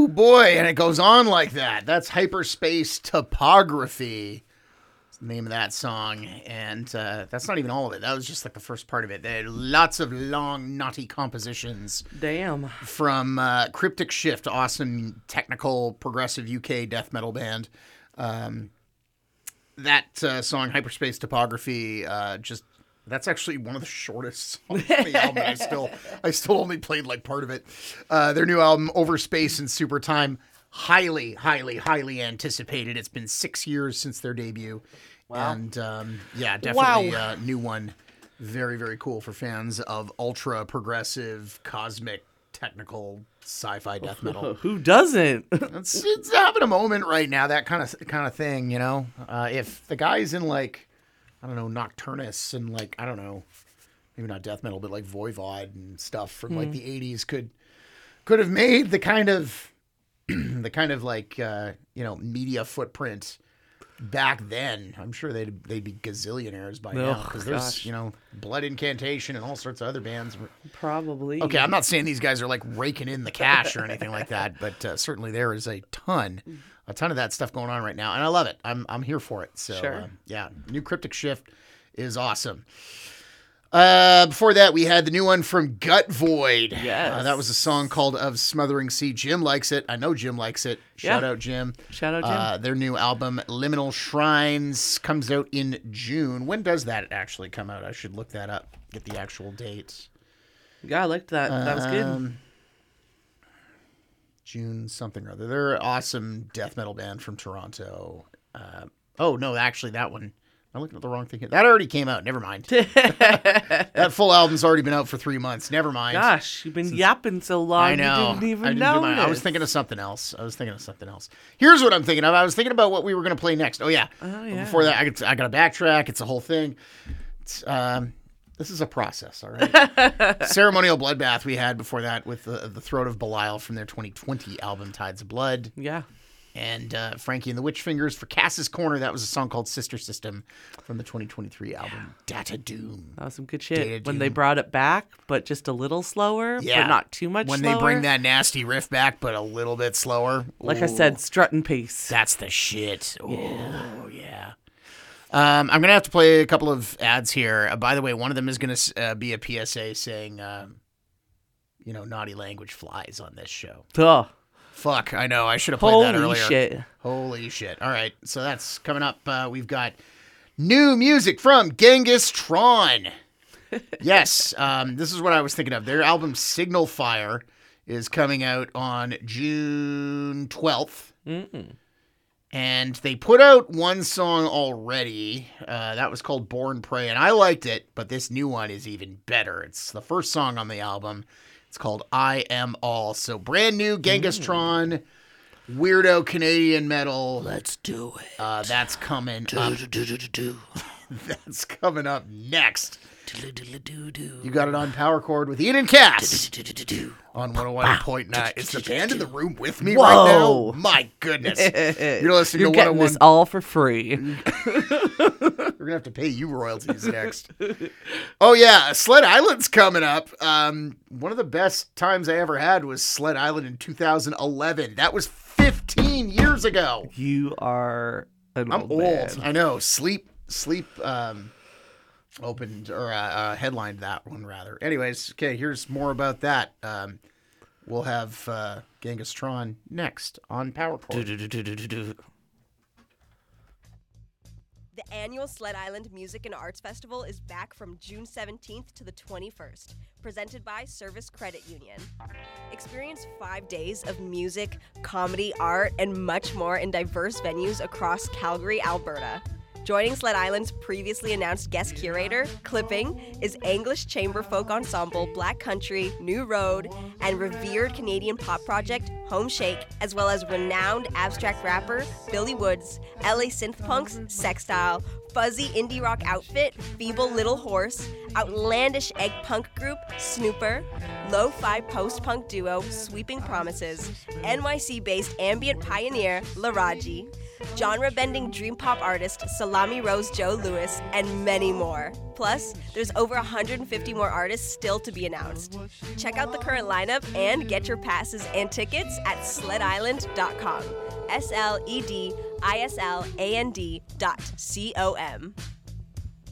Ooh, boy, and it goes on like that. That's Hyperspace Topography. That's the name of that song. And that's not even all of it. That was just like the first part of it. They had lots of long, naughty compositions. Damn. From Cryptic Shift, awesome technical progressive UK death metal band. That song, Hyperspace Topography, that's actually one of the shortest songs on the album. I still only played like part of it. Their new album, Overspace and Super Time, highly, highly, highly anticipated. It's been 6 years since their debut. Wow. And definitely a new one. Very, very cool for fans of ultra progressive, cosmic, technical sci-fi death metal. Who doesn't? It's having a moment right now, that kind of thing, you know. If the guys in like, I don't know, Nocturnus and like, I don't know, maybe not death metal, but like Voivod and stuff from like the 80s could have made the kind of like media footprint back then, I'm sure they'd be gazillionaires by now, because there's Blood Incantation and all sorts of other bands. Probably. Okay, I'm not saying these guys are like raking in the cash or anything like that, but certainly there is a ton of that stuff going on right now, and I love it. I'm here for it. So sure. New Cryptic Shift is awesome. Before that, we had the new one from Gut Void. Yes. That was a song called Of Smothering Sea. Jim likes it. I know Jim likes it. Shout out, Jim. Shout out, Jim. Their new album, Liminal Shrines, comes out in June. When does that actually come out? I should look that up, get the actual dates. Yeah, I liked that. That was good. June something or other. They're an awesome death metal band from Toronto. Actually, that one. I'm looking at the wrong thing. That already came out. Never mind. That full album's already been out for 3 months. Never mind. Gosh, you've been yapping so long. I know. You didn't even know. I was thinking of something else. Here's what I'm thinking of. I was thinking about what we were going to play next. Oh, yeah. Before that, I got to backtrack. It's a whole thing. This is a process, all right? Ceremonial Bloodbath we had before that with the Throat of Belial from their 2020 album, Tides of Blood. Yeah. And Frankie and the Witch Fingers for Cass's Corner. That was a song called Sister System from the 2023 album, Data Doom. That was some good shit. When they brought it back, but just a little slower, but not too much when slower. They bring that nasty riff back, but a little bit slower. Like I said, strut and pace. That's the shit. Oh, yeah. I'm going to have to play a couple of ads here. By the way, one of them is going to be a PSA saying, naughty language flies on this show. Ugh. Fuck, I know. I should have played that earlier. Holy shit. All right, so that's coming up. We've got new music from Genghis Tron. Yes, this is what I was thinking of. Their album Signal Fire is coming out on June 12th. Mm-mm. And they put out one song already. That was called Born Prey, and I liked it, but this new one is even better. It's the first song on the album. It's called I Am All. So brand new Genghis Tron, weirdo Canadian metal. Let's do it. That's coming up. That's coming up next. You got it on Power Chord with Ian and Cass on 101.9. Is the band in the room with me right now? My goodness. You're listening You're to getting 101. this all for free. We're going to have to pay you royalties next. Oh, yeah. Sled Island's coming up. One of the best times I ever had was Sled Island in 2011. That was 15 years ago. You are an I'm old. man. I know. Sleep opened or headlined that one, rather. Anyways, okay, here's more about that. We'll have Genghis Tron next on Power Chord. The annual Sled Island Music and Arts Festival is back from June 17th to the 21st, presented by Service Credit Union. Experience 5 days of music, comedy, art, and much more in diverse venues across Calgary, Alberta. Joining Sled Island's previously announced guest curator, Clipping, is English chamber folk ensemble Black Country, New Road, and revered Canadian pop project Home Shake, as well as renowned abstract rapper Billy Woods, LA synth punks Sextile, fuzzy indie rock outfit, Feeble Little Horse, outlandish egg punk group, Snooper, lo-fi post-punk duo, Sweeping Promises, NYC-based ambient pioneer, Laraji, genre-bending dream pop artist, Salami Rose Joe Lewis, and many more. Plus, there's over 150 more artists still to be announced. Check out the current lineup and get your passes and tickets at sledisland.com. SLEDISLAND.com.